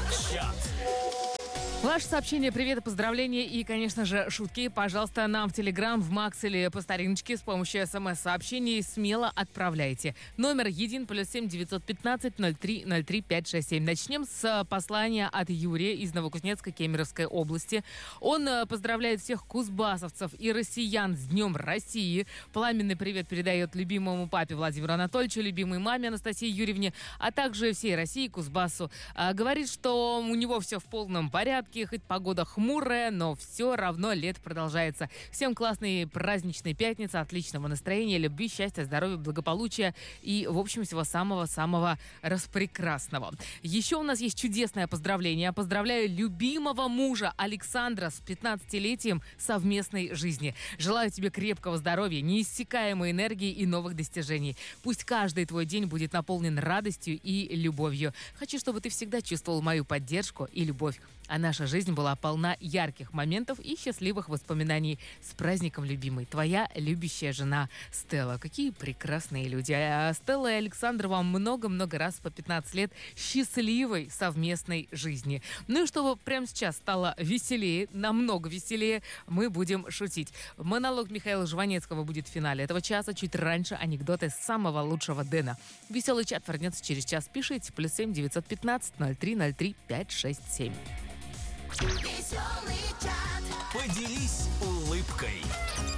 Чат. Ваше сообщение, привет, поздравления и, конечно же, шутки, пожалуйста, нам в Телеграм, в Макс или по стариночке с помощью СМС-сообщений смело отправляйте. Номер 1 +7 915 03 03 567. Начнем с послания от Юрия из Новокузнецка Кемеровской области. Он поздравляет всех кузбассовцев и россиян с Днем России. Пламенный привет передает любимому папе Владимиру Анатольевичу, любимой маме Анастасии Юрьевне, а также всей России, Кузбассу. Говорит, что у него все в полном порядке, хоть погода хмурая, но все равно лето продолжается. Всем классной праздничной пятницы, отличного настроения, любви, счастья, здоровья, благополучия и, в общем, всего самого-самого распрекрасного. Еще у нас есть чудесное поздравление. Поздравляю любимого мужа Александра с 15-летием совместной жизни. Желаю тебе крепкого здоровья, неиссякаемой энергии и новых достижений. Пусть каждый твой день будет наполнен радостью и любовью. Хочу, чтобы ты всегда чувствовал мою поддержку и любовь. А наша жизнь была полна ярких моментов и счастливых воспоминаний. С праздником, любимый. Твоя любящая жена Стелла. Какие прекрасные люди. А Стелла и Александр, вам много-много раз по 15 лет счастливой совместной жизни. Ну и чтобы прямо сейчас стало веселее, намного веселее, мы будем шутить. Монолог Михаила Жванецкого будет в финале этого часа. Чуть раньше анекдоты самого лучшего Дэна. Веселый чат вернется через час. Пишите. +7 915 03 03 567. Поделись улыбкой.